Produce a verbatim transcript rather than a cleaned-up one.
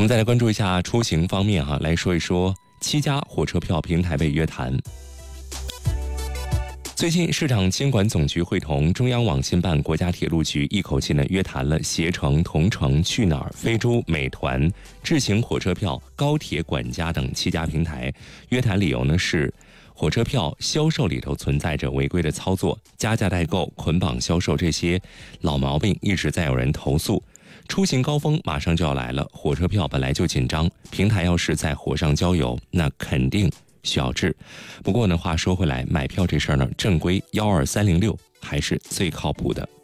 们再来关注一下出行方面哈，来说一说七家火车票平台被约谈。最近，市场监管总局会同中央网信办、国家铁路局一口气呢约谈了携程、同程、去哪儿、飞猪、美团、智行火车票、高铁管家等七家平台。约谈理由呢是，火车票销售里头存在着违规的操作，加价代购、捆绑销售这些老毛病一直在有人投诉。出行高峰马上就要来了，火车票本来就紧张，平台要是在火上浇油，那肯定需要治。不过呢，话说回来，买票这事儿呢，正规一二三零六还是最靠谱的。